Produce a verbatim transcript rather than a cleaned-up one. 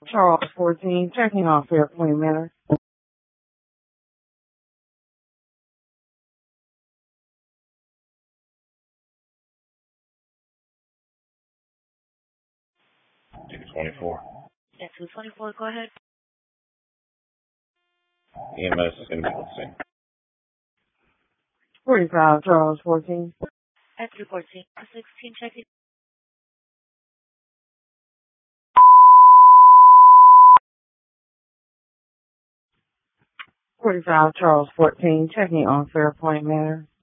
Charles fourteen, checking off Fairpoint Manor. two twenty-four. Yeah, two twenty-four, go ahead. E M S is going to be on scene. forty-five, Charles fourteen. At three fourteen, sixteen, checking. forty-five, Charles fourteen, checking on Fairpoint Manor.